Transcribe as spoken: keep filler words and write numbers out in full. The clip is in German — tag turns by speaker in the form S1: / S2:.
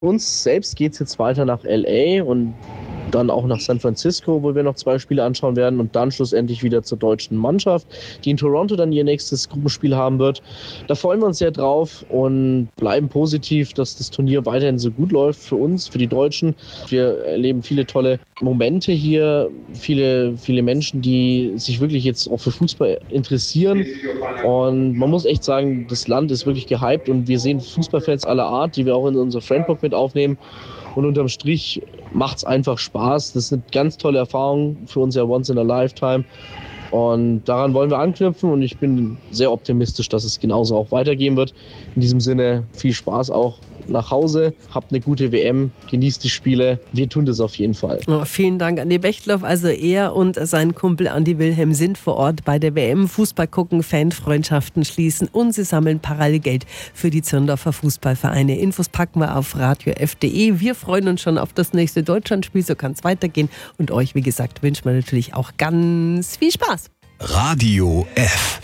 S1: Uns selbst geht es jetzt weiter nach L A und dann auch nach San Francisco, wo wir noch zwei Spiele anschauen werden und dann schlussendlich wieder zur deutschen Mannschaft, die in Toronto dann ihr nächstes Gruppenspiel haben wird. Da freuen wir uns sehr drauf und bleiben positiv, dass das Turnier weiterhin so gut läuft für uns, für die Deutschen. Wir erleben viele tolle Momente hier, viele, viele Menschen, die sich wirklich jetzt auch für Fußball interessieren. Und man muss echt sagen, das Land ist wirklich gehypt und wir sehen Fußballfans aller Art, die wir auch in unser Friendbook mit aufnehmen. Und unterm Strich macht es einfach Spaß. Das sind ganz tolle Erfahrungen, für uns ja once in a lifetime. Und daran wollen wir anknüpfen und ich bin sehr optimistisch, dass es genauso auch weitergehen wird. In diesem Sinne viel Spaß auch nach Hause, habt eine gute W M, genießt die Spiele. Wir tun das auf jeden Fall.
S2: Oh, vielen Dank, Andi Bechtloff. Also er und sein Kumpel Andi Wilhelm sind vor Ort bei der W M. Fußball gucken, Fanfreundschaften schließen und sie sammeln parallel Geld für die Zirndorfer Fußballvereine. Infos packen wir auf radio f punkt de. Wir freuen uns schon auf das nächste Deutschlandspiel, so kann es weitergehen. Und euch, wie gesagt, wünschen wir natürlich auch ganz viel Spaß.
S3: Radio F.